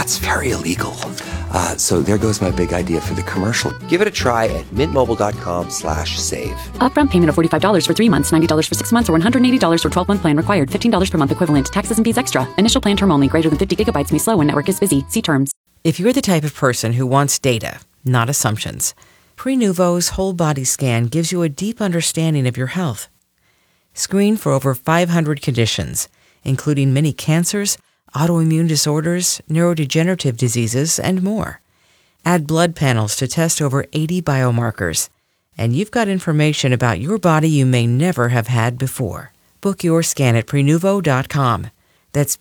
That's very illegal. So there goes my big idea for the commercial. Give it a try at mintmobile.com/save. Upfront payment of $45 for 3 months, $90 for 6 months, or $180 for 12-month plan required. $15 per month equivalent. Taxes and fees extra. Initial plan term only. Greater than 50 gigabytes may slow when network is busy. See terms. If you're the type of person who wants data, not assumptions, Prenuvo's whole body scan gives you a deep understanding of your health. Screen for over 500 conditions, including many cancers, autoimmune disorders, neurodegenerative diseases, and more. Add blood panels to test over 80 biomarkers, and you've got information about your body you may never have had before. Book your scan at Prenuvo.com. That's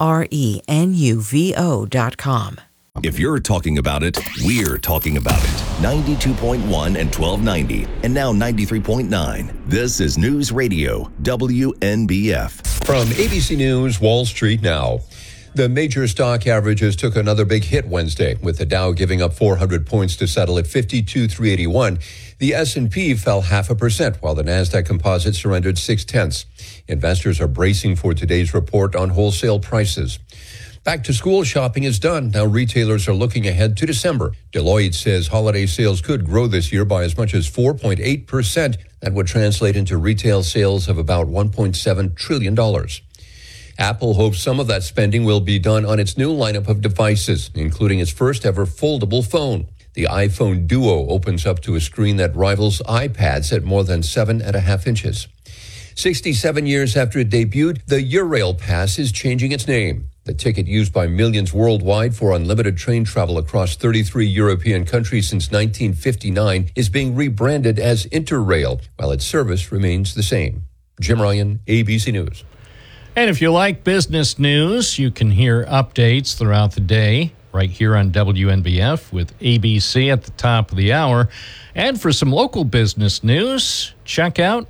Prenuvo.com. If you're talking about it, we're talking about it. 92.1 and 1290, and now 93.9. This is News Radio, WNBF. From ABC News, Wall Street Now. The major stock averages took another big hit Wednesday, with the Dow giving up 400 points to settle at 52,381. The S&P fell 0.5%, while the Nasdaq Composite surrendered 0.6. Investors are bracing for today's report on wholesale prices. Back-to-school shopping is done. Now retailers are looking ahead to December. Deloitte says holiday sales could grow this year by as much as 4.8%. That would translate into retail sales of about $1.7 trillion. Apple hopes some of that spending will be done on its new lineup of devices, including its first-ever foldable phone. The iPhone Duo opens up to a screen that rivals iPads at more than 7.5 inches. 67 years after it debuted, the Eurail Pass is changing its name. The ticket used by millions worldwide for unlimited train travel across 33 European countries since 1959 is being rebranded as Interrail, while its service remains the same. Jim Ryan, ABC News. And if you like business news, you can hear updates throughout the day right here on WNBF with ABC at the top of the hour. And for some local business news, check out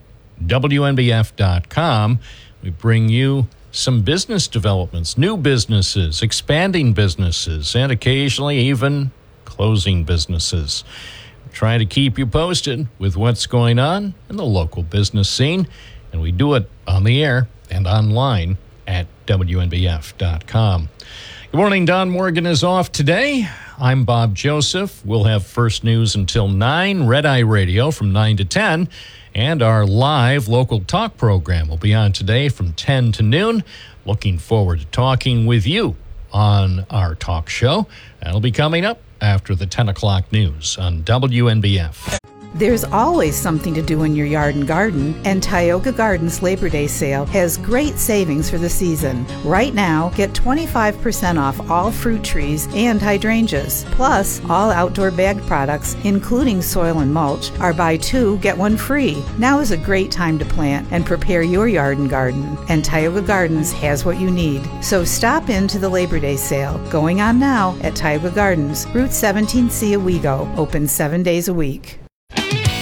WNBF.com. We bring you some business developments, new businesses, expanding businesses, and occasionally even closing businesses. We try to keep you posted with what's going on in the local business scene, and we do it on the air and online at WNBF.com. Good morning. Don Morgan is off today. I'm Bob Joseph. We'll have First News until 9, Red Eye Radio from 9 to 10, and our live local talk program will be on today from 10 to noon. Looking forward to talking with you on our talk show. That'll be coming up after the 10 o'clock news on WNBF. There's always something to do in your yard and garden, and Tioga Gardens Labor Day sale has great savings for the season. Right now, get 25% off all fruit trees and hydrangeas. Plus, all outdoor bagged products, including soil and mulch, are buy two, get one free. Now is a great time to plant and prepare your yard and garden, and Tioga Gardens has what you need. So stop into the Labor Day sale, going on now at Tioga Gardens, Route 17C, Owego, open 7 days a week.